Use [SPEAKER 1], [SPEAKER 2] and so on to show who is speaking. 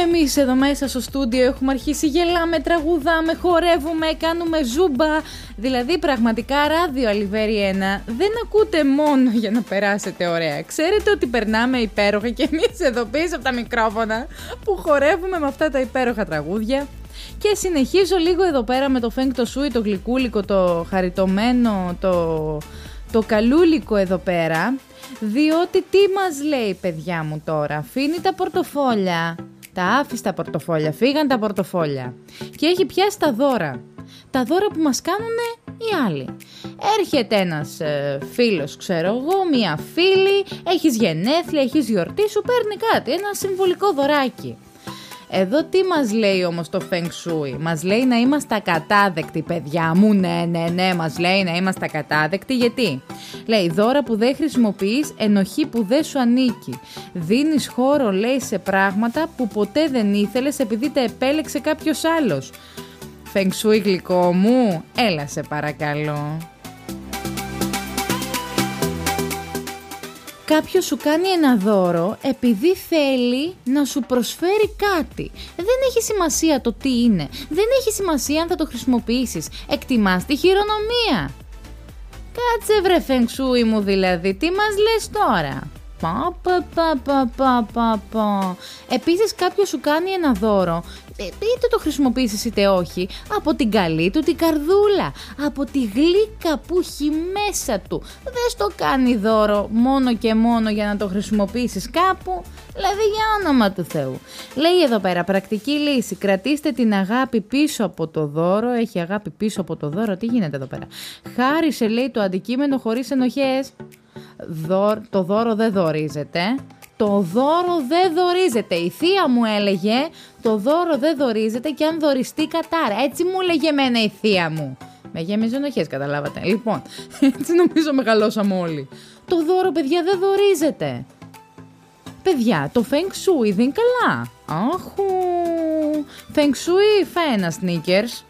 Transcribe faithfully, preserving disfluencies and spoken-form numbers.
[SPEAKER 1] Εμείς εδώ μέσα στο στούντιο έχουμε αρχίσει, γελάμε, τραγουδάμε, χορεύουμε, κάνουμε ζούμπα. Δηλαδή πραγματικά ράδιο Αλιβέρι ένα δεν ακούτε μόνο για να περάσετε ωραία. Ξέρετε ότι περνάμε υπέροχα και εμείς εδώ πίσω από τα μικρόφωνα που χορεύουμε με αυτά τα υπέροχα τραγούδια. Και συνεχίζω λίγο εδώ πέρα με το φέγγ το σούι, το γλυκούλικο, το χαριτωμένο, το, το καλούλικο εδώ πέρα. Διότι τι μας λέει, παιδιά μου, τώρα? Αφήνει τα πορτοφόλια. Τα άφησε τα πορτοφόλια, φύγαν τα πορτοφόλια. Και έχει πιάσει τα δώρα. Τα δώρα που μας κάνουνε οι άλλοι. Έρχεται ένας ε, φίλος, ξέρω εγώ, μία φίλη, έχεις γενέθλια, έχεις γιορτή, σου παίρνει κάτι, ένα συμβολικό δωράκι. Εδώ τι μας λέει όμως το Feng Shui? Μας λέει να είμαστε ακατάδεκτοι, παιδιά μου. Ναι, ναι, ναι, μας λέει να είμαστε ακατάδεκτοι. Γιατί? Λέει δώρα που δεν χρησιμοποιείς, ενοχή που δεν σου ανήκει. Δίνεις χώρο, λέει, σε πράγματα που ποτέ δεν ήθελες επειδή τα επέλεξε κάποιος άλλος. Feng Shui γλυκό μου, έλα σε παρακαλώ. Κάποιος σου κάνει ένα δώρο επειδή θέλει να σου προσφέρει κάτι. Δεν έχει σημασία το τι είναι. Δεν έχει σημασία αν θα το χρησιμοποιήσεις. Εκτιμάς τη χειρονομία. Κάτσε βρε Feng Shui μου δηλαδή. Τι μας λες τώρα? Πα, πα, πα, πα, πα, πα, πα. Επίσης κάποιος σου κάνει ένα δώρο, είτε το χρησιμοποιήσεις είτε όχι, από την καλή του την καρδούλα, από τη γλύκα που έχει μέσα του. Δεν στο κάνει δώρο μόνο και μόνο για να το χρησιμοποιήσεις κάπου. Δηλαδή για όνομα του Θεού. Λέει εδώ πέρα, πρακτική λύση, κρατήστε την αγάπη πίσω από το δώρο. Έχει αγάπη πίσω από το δώρο, τι γίνεται εδώ πέρα? Χάρισε, λέει, το αντικείμενο χωρίς ενοχές. Δω, το δώρο δεν δωρίζεται. Το δώρο δεν δωρίζεται. Η θεία μου έλεγε το δώρο δεν δωρίζεται και αν δωριστεί κατάρα. Έτσι μου έλεγε εμένα η θεία μου. Με γέμιζε ενοχές, καταλάβατε? Λοιπόν, έτσι νομίζω μεγαλώσαμε όλοι. Το δώρο, παιδιά, δεν δωρίζεται. Παιδιά, το Feng Shui δεν είναι καλά. Αχου. Feng Shui, φάει ένα sneakers.